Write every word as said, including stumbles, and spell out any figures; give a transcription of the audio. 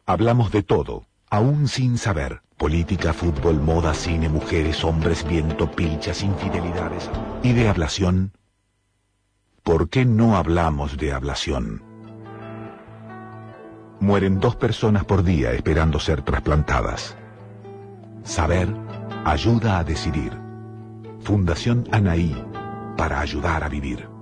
Hablamos de todo, aún sin saber. Política, fútbol, moda, cine, mujeres, hombres, viento, pilchas, infidelidades. ¿Y de ablación? ¿Por qué no hablamos de ablación? Mueren dos personas por día esperando ser trasplantadas. Saber ayuda a decidir. Fundación Anaí, para ayudar a vivir.